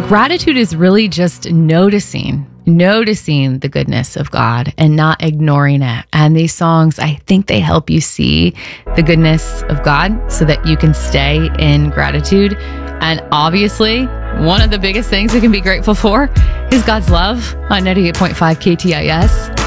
Gratitude is really just noticing the goodness of God and not ignoring it. And these songs, I think they help you see the goodness of God so that you can stay in gratitude. And obviously, one of the biggest things we can be grateful for is God's love on 98.5 KTIS.